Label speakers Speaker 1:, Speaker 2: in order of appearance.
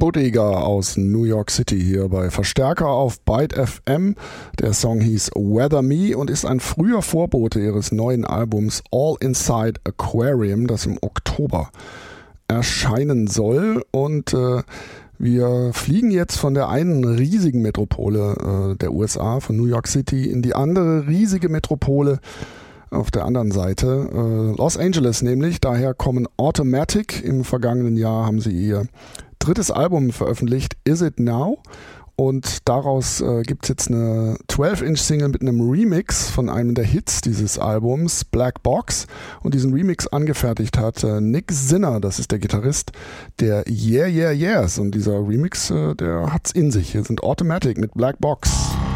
Speaker 1: Budiger aus New York City hier bei Verstärker auf Byte FM. Der Song hieß Weather Me und ist ein früher Vorbote ihres neuen Albums All Inside Aquarium, das im Oktober erscheinen soll. Und wir fliegen jetzt von der einen riesigen Metropole der USA, von New York City, in die andere riesige Metropole auf der anderen Seite, Los Angeles nämlich. Daher kommen Automatic. Im vergangenen Jahr haben sie ihr drittes Album veröffentlicht, Is It Now? Und daraus gibt es jetzt eine 12-Inch-Single mit einem Remix von einem der Hits dieses Albums, Black Box. Und diesen Remix angefertigt hat Nick Zinner, das ist der Gitarrist der Yeah Yeah Yeahs. Und dieser Remix, der hat's in sich. Hier sind Automatic mit Black Box.